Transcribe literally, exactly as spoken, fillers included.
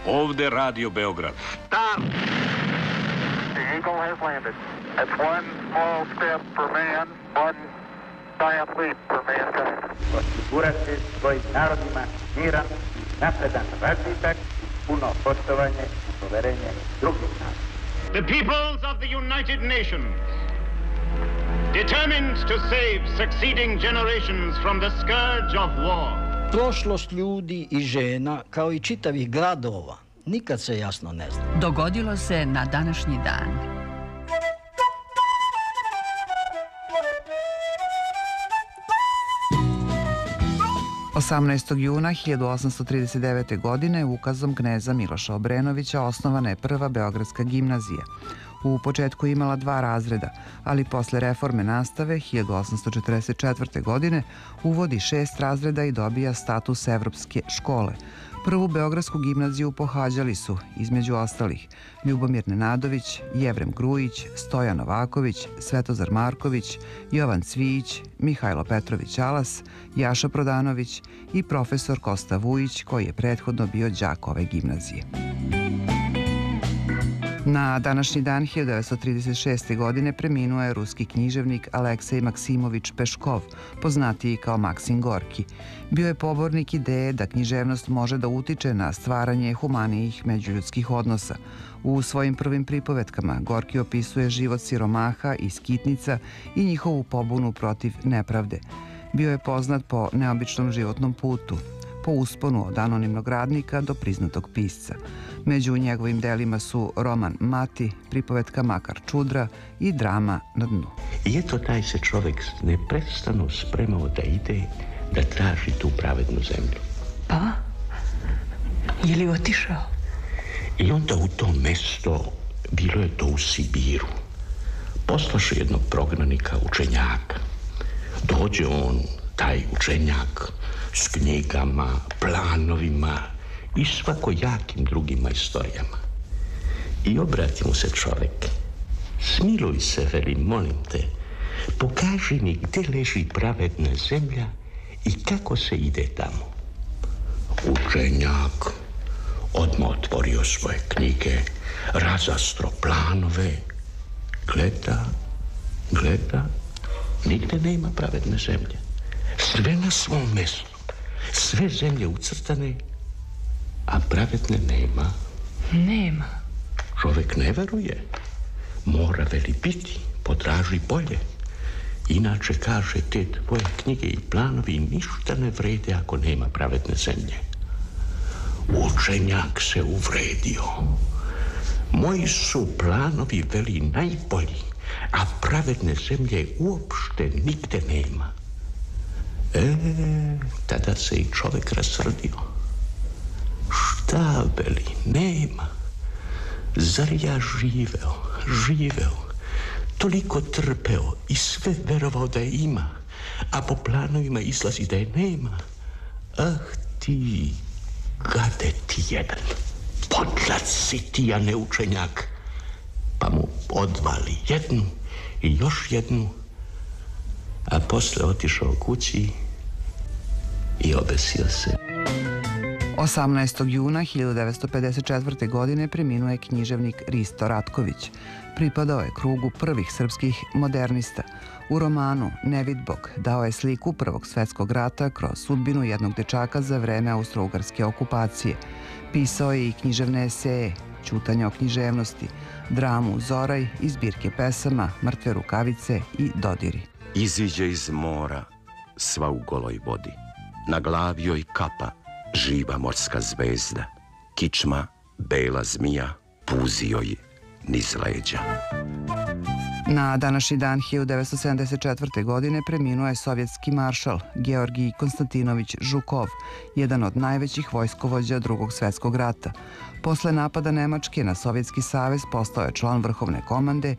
Ovde Radio Beograd. Stop! The Eagle has landed. That's one small step for man, one giant leap for mankind. Osigurati svojim narodima miran, napredan razvitak, puno poštovanje i poverenje drugih naroda. The peoples of the United Nations, determined to save succeeding generations from the scourge of war. Prošlost ljudi i žena, kao i čitavih gradova, nikad se jasno ne zna. Dogodilo se na današnji dan. osamnaestog juna hiljadu osamsto trideset devete. godine ukazom kneza Miloša Obrenovića osnovana je prva Beogradska gimnazija. U početku je imala dva razreda, ali posle reforme nastave hiljadu osamsto četrdeset četvrte. godine uvodi šest razreda i dobija status evropske škole. Prvu Beogradsku gimnaziju pohađali su, između ostalih, Ljubomir Nenadović, Jevrem Grujić, Stojan Novaković, Svetozar Marković, Jovan Cvijić, Mihajlo Petrović Alas, Jaša Prodanović i profesor Kosta Vujić, koji je prethodno bio đak ove gimnazije. Na današnji dan hiljadu devetsto trideset šeste. godine preminuo je ruski književnik Aleksej Maksimovič Peškov, poznatiji kao Maksim Gorki. Bio je pobornik ideje da književnost može da utiče na stvaranje humanijih međuljudskih odnosa. U svojim prvim pripovetkama Gorki opisuje život siromaha i skitnica i njihovu pobunu protiv nepravde. Bio je poznat po neobičnom životnom putu, po usponu od anonimnog radnika do priznatog pisca. Među njegovim delima su roman Mati, pripovetka Makar Čudra i drama Na dnu. I eto taj se čovek neprestano spremao da ide, da traži tu pravednu zemlju. Pa? Je li otišao? I onda u to mesto, bilo je to u Sibiru, poslaše jednog prognanika, učenjaka. Dođe on, taj učenjak, s knjigama, planovima i svakojakim drugim majstorijama. I obrati mu se čovek. Smiluj se, veli, molim te, pokaži mi gde leži pravedna zemlja i kako se ide tamo. Učenjak odmah otvorio svoje knjige, razastro planove, gleda, gleda, nigde nema pravedne zemlje. Sve na svom mestu, sve zemlje ucrtane, a pravedne nema. Nema. Čovek ne veruje. Mora, veli, biti, potraži bolje. Inače, kaže, te tvoje knjige i planovi ništa ne vrede ako nema pravedne zemlje. Učenjak se uvredio. Moji su planovi, veli, najbolji, a pravedne zemlje uopšte nigde nema. E, tada se i čovek rasrdio. Šta, veli, nema. Zar ja živeo, živeo, toliko trpeo i sve verovao da je ima, a po planovima izlazi da je nema. Ah ti, gade ti jedan, podlac si ti, a ne učenjak. Pa mu odvali jednu i još jednu, a posle otišao kući i obesio se. osamnaestog juna hiljadu devetsto pedeset četvrte. godine preminuo je književnik Risto Ratković. Pripadao je krugu prvih srpskih modernista. U romanu Nevidbog dao je sliku Prvog svetskog rata kroz sudbinu jednog dečaka za vreme austro-ugarske okupacije. Pisao je i književne eseje, Ćutanja o književnosti, dramu Zoraj i zbirke pesama Mrtve rukavice i Dodiri. Iziđe iz mora, sva u goloj vodi. Na glavi joj kapa, živa morska zvezda. Kičma, bela zmija, puzi joj niz leđa. Na današnji dan hiljadu devetsto sedamdeset četvrte. godine preminuo je sovjetski maršal Georgij Konstantinović Žukov, jedan od najvećih vojskovođa Drugog svetskog rata. Posle napada Nemačke na Sovjetski savez postao je član vrhovne komande